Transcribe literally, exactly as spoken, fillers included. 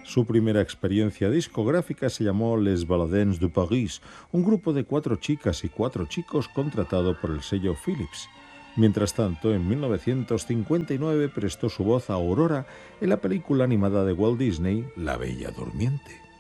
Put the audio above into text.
Su primera experiencia discográfica se llamó Les Baladins de Paris, un grupo de cuatro chicas y cuatro chicos contratado por el sello Philips. Mientras tanto, en mil novecientos cincuenta y nueve prestó su voz a Aurora en la película animada de Walt Disney, La Bella Durmiente.